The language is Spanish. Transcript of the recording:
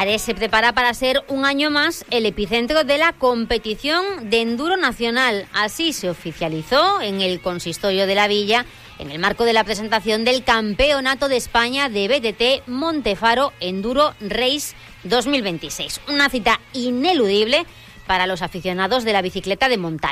Ares se prepara para ser un año más el epicentro de la competición de enduro nacional. Así se oficializó en el consistorio de la Villa en el marco de la presentación del Campeonato de España de BTT Montefaro Enduro Race 2026. Una cita ineludible para los aficionados de la bicicleta de montaña.